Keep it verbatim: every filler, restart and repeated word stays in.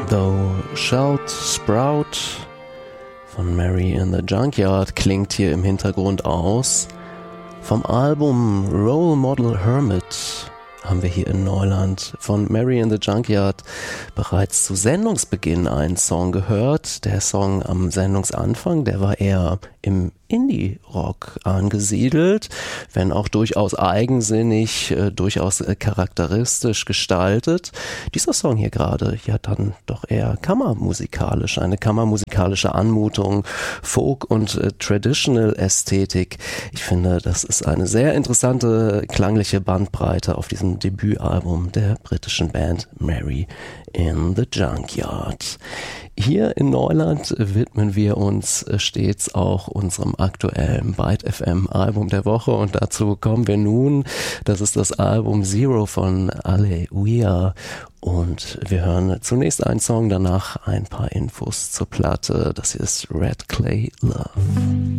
Thou Shalt Sprout von Mary in the Junkyard klingt hier im Hintergrund aus. Vom Album Role Model Hermit haben wir hier in Neuland von Mary in the Junkyard bereits zu Sendungsbeginn einen Song gehört. Der Song am Sendungsanfang, der war eher im Indie-Rock angesiedelt, wenn auch durchaus eigensinnig, äh, durchaus äh, charakteristisch gestaltet. Dieser Song hier gerade, ja dann doch eher kammermusikalisch, eine kammermusikalische Anmutung, Folk und äh, Traditional-Ästhetik. Ich finde, das ist eine sehr interessante klangliche Bandbreite auf diesem Debütalbum der britischen Band Mary in the Junkyard. Hier in Neuland widmen wir uns stets auch unserem aktuellen Byte F M Album der Woche und dazu kommen wir nun. Das ist das Album Zero von Aleluia und wir hören zunächst einen Song, danach ein paar Infos zur Platte. Das hier ist Red Clay Love.